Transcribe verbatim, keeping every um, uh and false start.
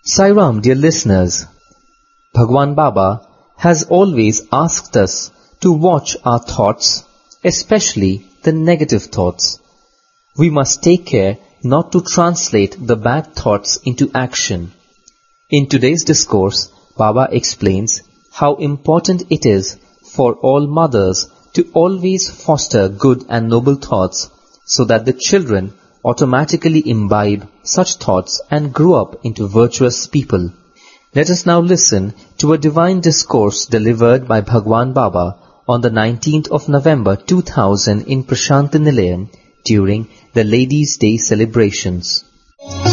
Sai Ram, dear listeners, Bhagwan Baba has always asked us to watch our thoughts, especially the negative thoughts. We must take care not to translate the bad thoughts into action. In today's discourse, Baba explains how important it is for all mothers to always foster good and noble thoughts so that the children automatically imbibe such thoughts and grow up into virtuous people. Let us now listen to a divine discourse delivered by Bhagwan Baba on the nineteenth of November two thousand in Prashanti Nilayam during the Ladies' Day celebrations.